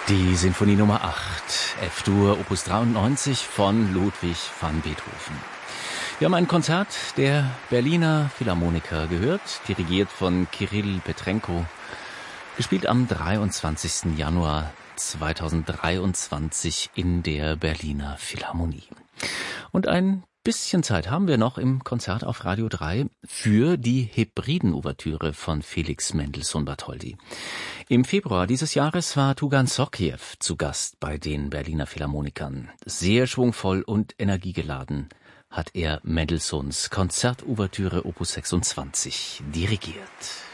Die Sinfonie Nummer 8, F-Dur, Opus 93 von Ludwig van Beethoven. Wir haben ein Konzert der Berliner Philharmoniker gehört, dirigiert von Kirill Petrenko, gespielt am 23. Januar 2023 in der Berliner Philharmonie. Und ein bisschen Zeit haben wir noch im Konzert auf Radio 3 für die Hebriden-Ouvertüre von Felix Mendelssohn Bartholdy. Im Februar dieses Jahres war Tugan Sokiew zu Gast bei den Berliner Philharmonikern. Sehr schwungvoll und energiegeladen hat er Mendelssohns Konzertouvertüre Opus 26 dirigiert.